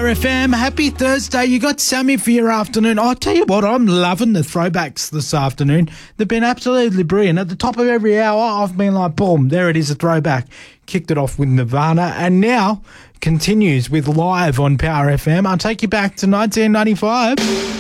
Power FM. Happy Thursday. You got Sammy for your afternoon. I'll tell you what, I'm loving the throwbacks this afternoon. They've been absolutely brilliant. At the top of every hour, I've been like, boom, there it is, a throwback. Kicked it off with Nirvana and now continues with Live on Power FM. I'll take you back to 1995.